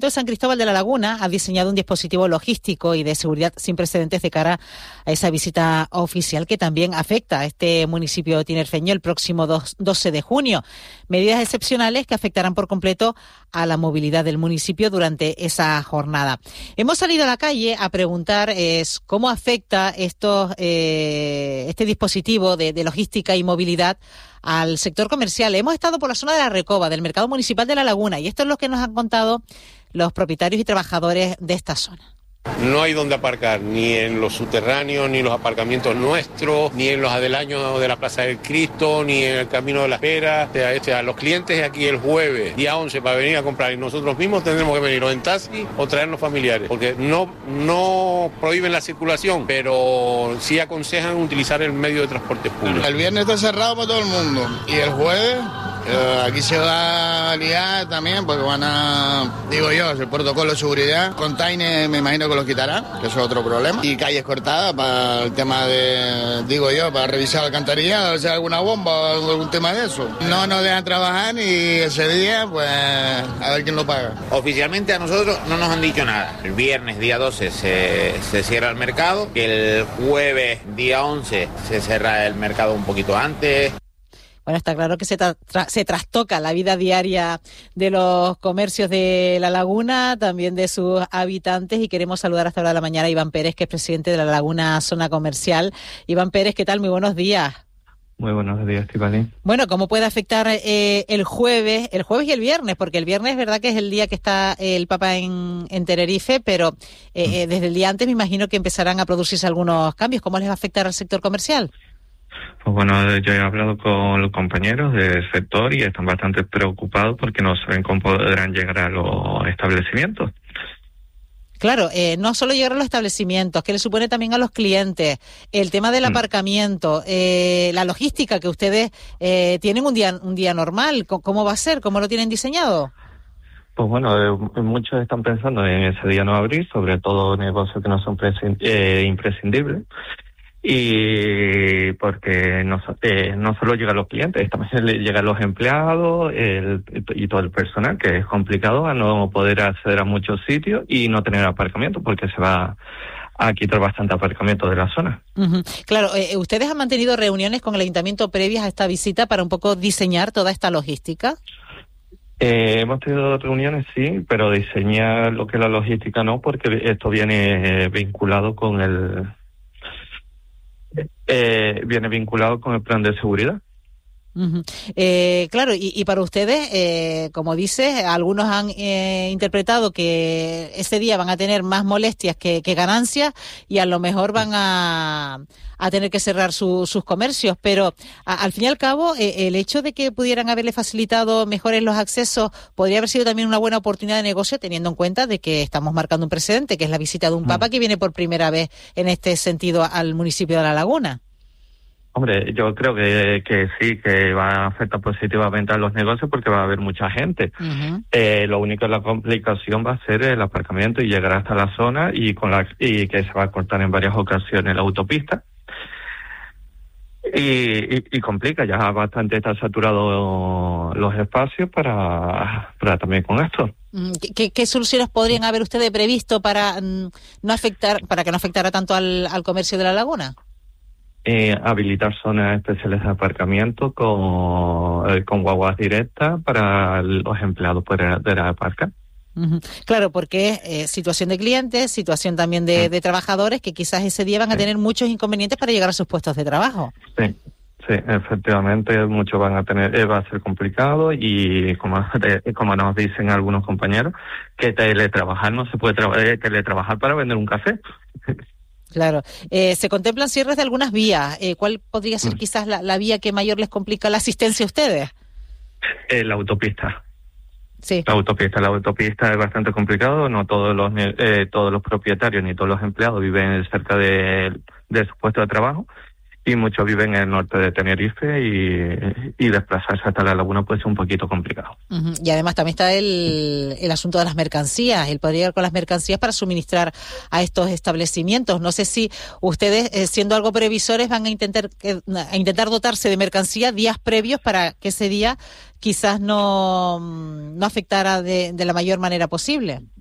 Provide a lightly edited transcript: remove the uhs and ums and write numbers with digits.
de San Cristóbal de la Laguna ha diseñado un dispositivo logístico y de seguridad sin precedentes de cara a esa visita oficial que también afecta a este municipio tinerfeño el próximo 12 de junio. Medidas excepcionales que afectarán por completo a la movilidad del municipio durante esa jornada. Hemos salido a la calle a preguntar cómo afecta este dispositivo de logística y movilidad al sector comercial. Hemos estado por la zona de la Recoba, del Mercado Municipal de La Laguna, y esto es lo que nos han contado los propietarios y trabajadores de esta zona. No hay donde aparcar, ni en los subterráneos, ni en los aparcamientos nuestros, ni en los aledaños de la Plaza del Cristo, ni en el Camino de la Espera. A los clientes aquí el jueves, día 11, para venir a comprar, y nosotros mismos tendremos que venir o en taxi o traernos familiares, porque no prohíben la circulación, pero sí aconsejan utilizar el medio de transporte público. El viernes está cerrado para todo el mundo, y el jueves aquí se va a liar también, porque van a, el protocolo de seguridad, containers me imagino que los quitarán, que eso es otro problema, y calles cortadas para el tema de, para revisar la alcantarilla, a ver si hay alguna bomba o algún tema de eso. No nos dejan trabajar y ese día, pues, a ver quién lo paga. Oficialmente a nosotros no nos han dicho nada. El viernes, día 12, se cierra el mercado, el jueves, día 11, se cierra el mercado un poquito antes. Bueno, está claro que se trastoca la vida diaria de los comercios de La Laguna, también de sus habitantes, y queremos saludar hasta ahora de la mañana a Iván Pérez, que es presidente de La Laguna Zona Comercial. Iván Pérez, ¿qué tal? Muy buenos días. Muy buenos días, Estíbaliz. Bueno, ¿cómo puede afectar el jueves y el viernes? Porque el viernes es verdad que es el día que está el Papa en Tenerife, pero desde el día antes me imagino que empezarán a producirse algunos cambios. ¿Cómo les va a afectar al sector comercial? Pues bueno, yo he hablado con los compañeros del sector y están bastante preocupados porque no saben cómo podrán llegar a los establecimientos. Claro, no solo llegar a los establecimientos, que le supone también a los clientes, el tema del aparcamiento, la logística que ustedes tienen un día normal. ¿Cómo va a ser? ¿Cómo lo tienen diseñado? Pues bueno, muchos están pensando en ese día no abrir, sobre todo negocios que no son imprescindibles. Y porque no solo llegan los clientes, también llegan los empleados y todo el personal, que es complicado a no poder acceder a muchos sitios y no tener aparcamiento, porque se va a quitar bastante aparcamiento de la zona. Uh-huh. Claro, ¿ustedes han mantenido reuniones con el ayuntamiento previas a esta visita para un poco diseñar toda esta logística? Hemos tenido reuniones, sí, pero diseñar lo que es la logística no, porque esto viene vinculado con el plan de seguridad. Uh-huh. Claro, y para ustedes, como dices, algunos han interpretado que ese día van a tener más molestias que ganancias y a lo mejor van a tener que cerrar sus comercios, pero al fin y al cabo el hecho de que pudieran haberle facilitado mejores los accesos podría haber sido también una buena oportunidad de negocio, teniendo en cuenta de que estamos marcando un precedente, que es la visita de un Papa que viene por primera vez en este sentido al municipio de La Laguna. Hombre, yo creo que sí, que va a afectar positivamente a los negocios porque va a haber mucha gente. Uh-huh. Lo único, la complicación va a ser el aparcamiento y llegar hasta la zona y que se va a cortar en varias ocasiones la autopista. Y complica, ya bastante está saturado los espacios para también con esto. ¿Qué soluciones podrían haber ustedes previsto para que no afectara tanto al comercio de La Laguna? Habilitar zonas especiales de aparcamiento con guaguas directas para los empleados poder aparcar. Uh-huh. Claro, porque es situación de clientes, situación también de trabajadores que quizás ese día van a tener muchos inconvenientes para llegar a sus puestos de trabajo. Sí, efectivamente, muchos van a tener, va a ser complicado y como nos dicen algunos compañeros, que teletrabajar no se puede teletrabajar para vender un café. Claro. Se contemplan cierres de algunas vías. ¿Cuál podría ser quizás la vía que mayor les complica la asistencia a ustedes? La autopista. Sí. La autopista es bastante complicado. No todos los propietarios ni todos los empleados viven cerca de su puesto de trabajo y muchos viven en el norte de Tenerife y desplazarse hasta la laguna puede ser un poquito complicado. Uh-huh. Y además también está el asunto de las mercancías, el poder llegar con las mercancías para suministrar a estos establecimientos. No sé si ustedes, siendo algo previsores, van a intentar dotarse de mercancía días previos para que ese día quizás no afectara de la mayor manera posible.